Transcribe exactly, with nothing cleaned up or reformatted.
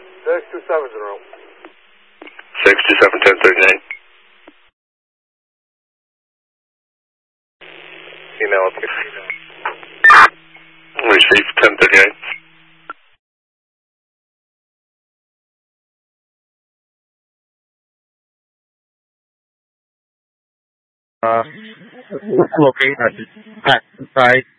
six two seven's in room. six two seven, ten thirty-nine. Email up. Receive ten thirty-nine. Uh, locate at the back side.